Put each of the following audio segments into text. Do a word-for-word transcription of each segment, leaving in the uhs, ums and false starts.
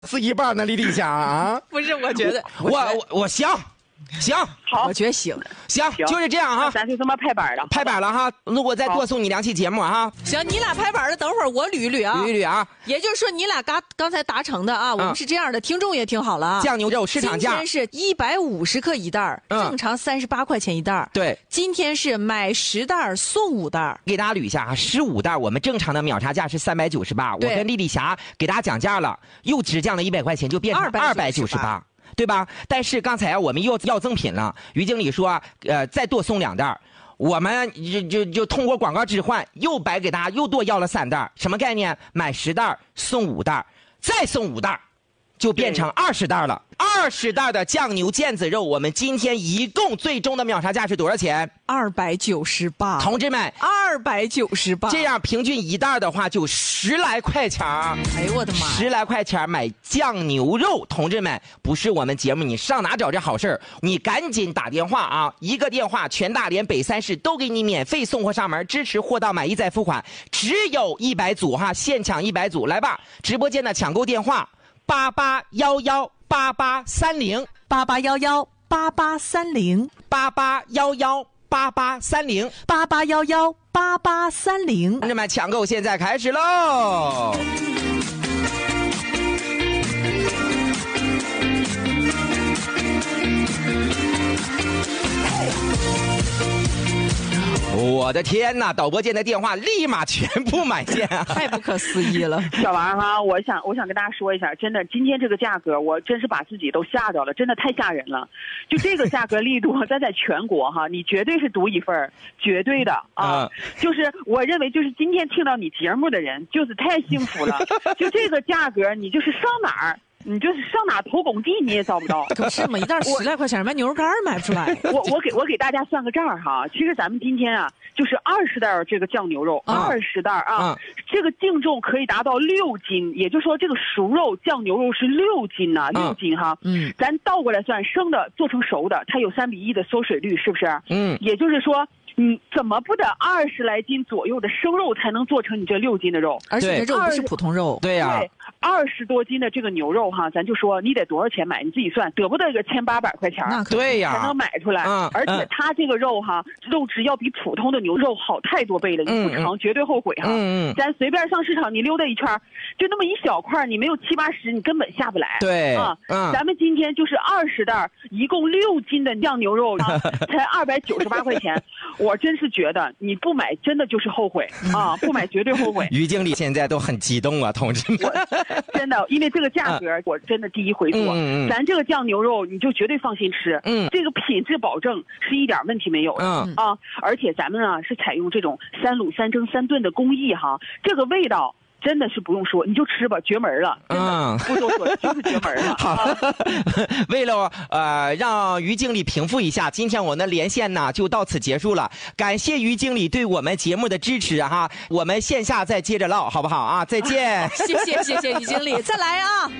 是一半呢，李丽霞啊？ 不是，我觉得我我我行。行， 好，我觉得行， 行，就是这样哈。 咱就这么拍板了， 拍板了哈。如果再多送你两期节目哈。 行，你俩拍板了，等会儿我捋一捋啊， 捋一捋啊。 也就是说，你俩刚刚才达成的啊，我们是这样的，听众也听好了啊。 酱牛肉市场价今天是一百五十克一袋，正常三十八块钱一袋。 对， 今天是买十袋送五袋。 给大家捋一下啊，十五袋我们正常的秒杀价是三百九十八，我跟丽丽霞给大家讲价了，又只降了一百块钱，就变成二百九十八。对吧？但是刚才我们又要赠品了，于经理说，呃，再多送两袋，我们就就就通过广告置换，又白给大家又多要了三袋，什么概念？买十袋送五袋，再送五袋，就变成二十袋了。二十袋的酱牛腱子肉，我们今天一共最终的秒杀价是多少钱？ 二百九十八。 同志们， 二百九十八。 这样平均一袋的话就十来块钱。 哎呦我的妈！ 十来块钱买酱牛肉，同志们，不是我们节目，你上哪找这好事儿？你赶紧打电话啊！一个电话，全大连北三市都给你免费送货上门，支持货到买一再付款，只有一百组哈，现抢一百组，来吧！直播间的抢购电话：八八幺幺八八三零八八幺幺八八三零八八幺幺八八三零八八幺幺八八三零。 同志们，抢购现在开始喽！我的天哪！导播间的电话立马全部满线， 太不可思议了。 小王哈，我想我想跟大家说一下，真的，今天这个价格，我真是把自己都吓着了，真的太吓人了。就这个价格力度，咱在全国哈，你绝对是独一份，绝对的啊。嗯、就是我认为，就是今天听到你节目的人，就是太幸福了。就这个价格，你就是上哪儿？你就是上哪投工地你也找不到， 可是嘛，一袋十来块钱买牛肉干买不出来。 我我给我给大家算个账哈，其实咱们今天啊，就是二十袋这个酱牛肉，二十袋啊，啊这个净重可以达到六斤，也就是说这个熟肉酱牛肉是六斤呐、啊，六斤哈。嗯，咱倒过来算，生的做成熟的，它有三比一的缩水率，是不是？嗯，也就是说。你怎么不得二十来斤左右的生肉才能做成你这六斤的肉？ 而且这肉不是普通肉。 对呀、啊。 对，二十多斤的这个牛肉哈，咱就说你得多少钱买？你自己算，得不得个千八百块钱？ 那对呀， 才能买出来。嗯，而且它这个肉哈，肉质要比普通的牛肉好太多倍了，你不尝绝对后悔哈。嗯嗯。咱随便上市场你溜达一圈，就那么一小块，你没有七八十，你根本下不来。 对啊。 嗯。咱们今天就是二十袋，一共六斤的酱牛肉，才二百九十八块钱。我真是觉得你不买真的就是后悔啊！不买绝对后悔。 于经理现在都很激动啊，同志们！ 真的，因为这个价格，嗯、我真的第一回做，嗯嗯、咱这个酱牛肉你就绝对放心吃，嗯，这个品质保证是一点问题没有的，嗯啊，而且咱们啊是采用这种三卤三蒸三炖的工艺哈，这个味道。真的是不用说，你就吃吧，绝门了。嗯，不多说，就是绝门了。 好，为了呃让于经理平复一下，今天我们的连线呢就到此结束了。感谢于经理对我们节目的支持哈，我们线下再接着唠，好不好啊？再见。 谢谢谢谢于经理，再来啊。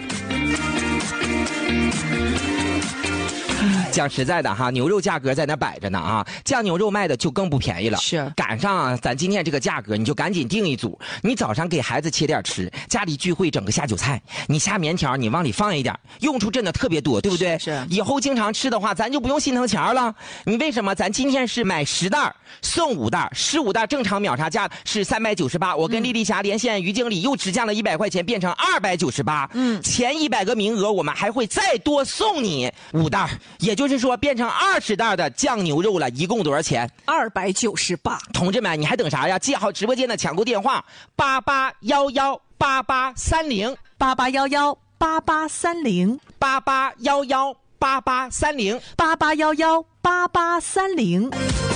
讲实在的哈，牛肉价格在那摆着呢啊，酱牛肉卖的就更不便宜了。 是， 赶上啊，咱今天这个价格，你就赶紧订一组。你早上给孩子切点吃，家里聚会整个下酒菜，你下面条你往里放一点，用处真的特别多，对不对？ 是。是以后经常吃的话，咱就不用心疼钱了。你为什么？咱今天是买十袋送五袋，十五袋正常秒杀价是三百九十八。我跟丽丽霞连线，于经理又只降了一百块钱，变成二百九十八。嗯，前一百个名额我们还会再多送你五袋，也就是说变成二十袋的酱牛肉了，一共多少钱？ 二百九十八。 同志们，你还等啥呀？记好直播间的抢购电话：八八幺幺八八三零八八幺幺八八三零八八幺幺八八三零八八幺幺八八三零。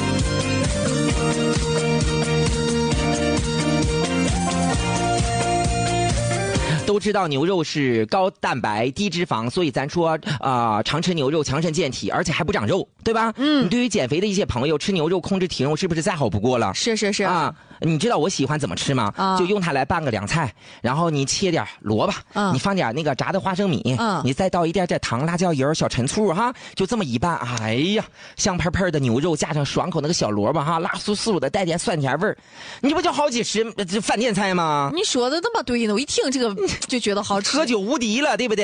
都知道牛肉是高蛋白低脂肪，所以咱说啊、呃，常吃牛肉强身健体，而且还不长肉，对吧？嗯，你对于减肥的一些朋友，吃牛肉控制体重是不是再好不过了？ 是是是啊。 你知道我喜欢怎么吃吗？啊、就用它来拌个凉菜，然后你切点萝卜，啊、你放点那个炸的花生米，啊、你再倒一点点糖、辣椒油、小陈醋哈，就这么一拌，哎呀，香喷喷的牛肉加上爽口那个小萝卜哈，辣酥酥的，带点酸甜味儿，你不就好几吃这饭店菜吗？ 你说的那么对呢，我一听这个就觉得好吃， 合久无敌了，对不对？